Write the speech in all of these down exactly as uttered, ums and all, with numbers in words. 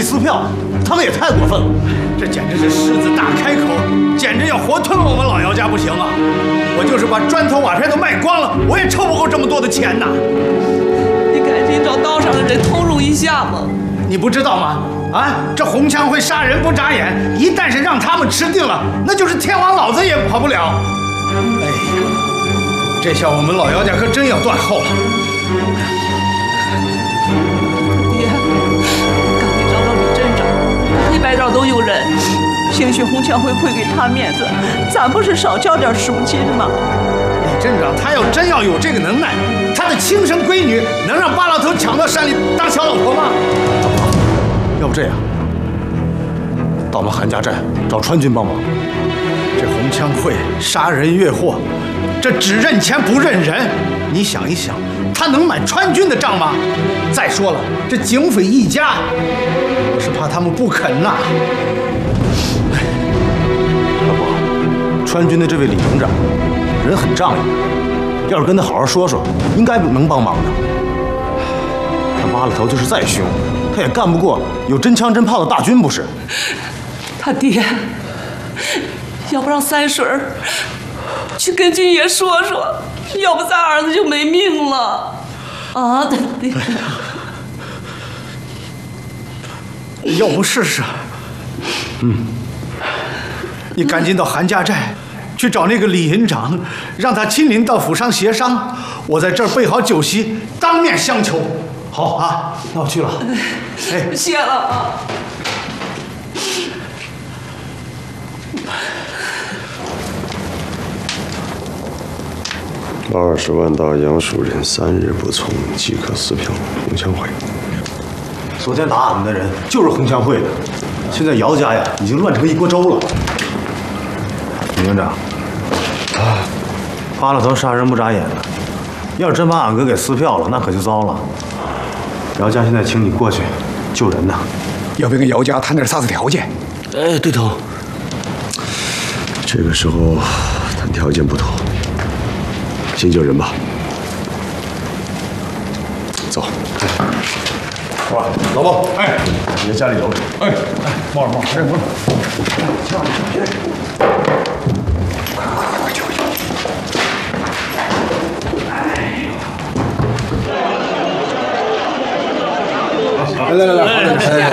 撕票，他们也太过分了。 这简直是狮子大开口，简直要活吞了我们老姚家不行啊！我就是把砖头瓦片都卖光了，我也凑不够这么多的钱呐！ 你赶紧找道上的人通融一下嘛！ 你不知道吗？啊，这红枪会杀人不眨眼，一旦是让他们吃定了，那就是天王老子也跑不了。哎呀，这下我们老姚家可真要断后了。 爹，赶紧找找李镇长，黑白道都有人，兴许红枪会会给他面子，咱不是少交点赎金吗？ 李镇长他要真要有这个能耐，他的亲生闺女能让八老头抢到山里当小老婆吗？ 要不这样，到我们韩家寨找川军帮忙。 这红枪会杀人越货，这只认钱不认人。你想一想，他能买川军的账吗？再说了，这警匪一家，我是怕他们不肯呐。 哎，老伯，川军的这位李营长人很仗义，要是跟他好好说说，应该能帮忙的。他扒了头就是再凶，他也干不过有真枪真炮的大军，不是？ 他爹，要不让三水儿去跟军爷说说，要不咱儿子就没命了。啊，他爹， 要不试试？ 嗯， 你赶紧到韩家寨去找那个李营长，让他亲临到府上协商。我在这儿备好酒席，当面相求。好啊，那我去了。哎， 谢了啊。 二十万大洋蜀人，三日不从，即可撕票。红枪会。 昨天打俺们的人就是红枪会的，现在姚家呀已经乱成一锅粥了。李营长，啊，扒了头杀人不眨眼的，要是真把俺哥给撕票了，那可就糟了。姚家现在请你过去救人呢， 要不跟姚家谈点啥子条件？ 哎，对头。 这个时候谈条件不妥，先救人吧。走。 哇，老包，哎，你在家里留着。 哎哎，冒着冒着，哎，冒着。来来来来，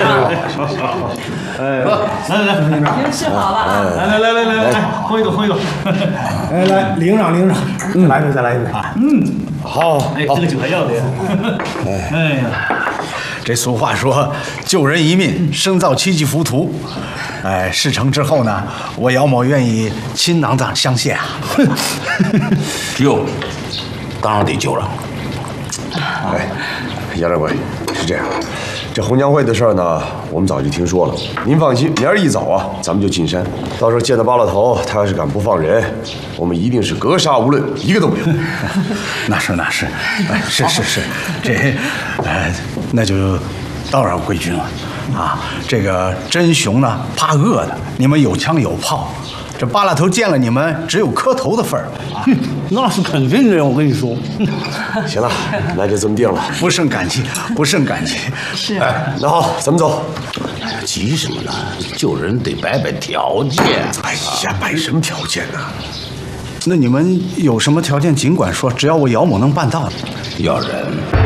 哎，来来来， 吃好了， 来来来来来来，喝一口喝一口。来来，领长领长，再来一杯再来一杯啊。嗯， 好， 哎，这个酒还要的呀。哎呀， 这俗话说，救人一命，胜造七级浮屠。哎，事成之后呢，我姚某愿意亲囊当相谢啊。 救，当然得救了。 哎，杨掌柜，是这样。这红娘会的事儿呢，我们早就听说了。您放心，明儿一早啊，咱们就进山。到时候见到巴老头，他要是敢不放人，我们一定是格杀无论，一个都没有。 那是那是，哎，是是是，这，呃，那就倒让贵军了啊。这个真雄呢，怕饿的，你们有枪有炮。这巴拉头见了你们，只有磕头的份儿。 哼，那是肯定的，我跟你说。 行了，那就这么定了。 不胜感激，不胜感激。 是。 哎，那好，咱们走。 急什么呢？救人得摆摆条件。 哎呀，摆什么条件呢？ 那你们有什么条件尽管说，只要我姚某能办到。 要人。